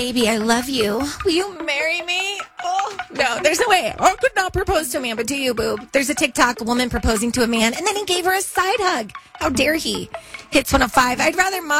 baby, I love you. Will you marry me? Oh, no, there's no way. I could not propose to a man, but do you, boob? There's a TikTok woman proposing to a man, and then he gave her a side hug. How dare he? Hits 105. I'd rather